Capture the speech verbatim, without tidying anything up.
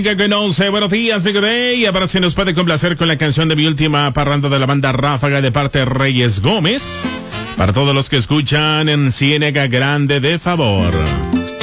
Que no sé, buenos días, Big Day. Y ahora se nos puede complacer con la canción de mi última parranda de la banda Ráfaga de parte de Reyes Gómez. Para todos los que escuchan en Ciénega Grande, de favor.